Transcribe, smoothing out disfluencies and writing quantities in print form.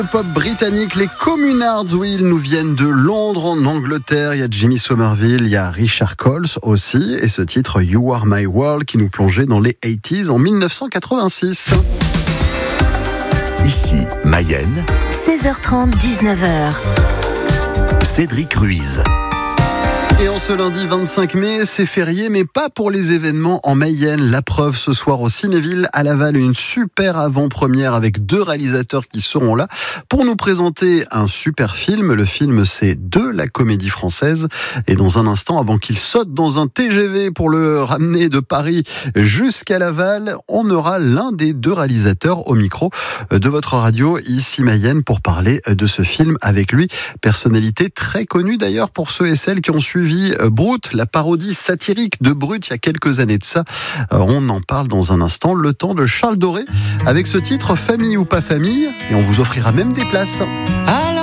Pop britannique, les Communards, oui, ils nous viennent de Londres en Angleterre. Il y a Jimmy Somerville, il y a Richard Coles aussi. Et ce titre, You Are My World, qui nous plongeait dans les 80s en 1986. Ici, Mayenne, 16h30, 19h. Cédric Ruiz. Et en ce lundi 25 mai, c'est férié, mais pas pour les événements en Mayenne. La preuve ce soir au Cinéville à Laval, une super avant-première avec 2 réalisateurs qui seront là pour nous présenter un super film. Le film, c'est De la Comédie Française. Et dans un instant, avant qu'il saute dans un TGV pour le ramener de Paris jusqu'à Laval, on aura l'un des 2 réalisateurs au micro de votre radio ici Mayenne pour parler de ce film avec lui. Personnalité très connue d'ailleurs pour ceux et celles qui ont suivi Brut, la parodie satirique de Brut il y a quelques années de ça. On en parle dans un instant. Le temps de Charles Doré avec ce titre Famille ou pas famille, et on vous offrira même des places.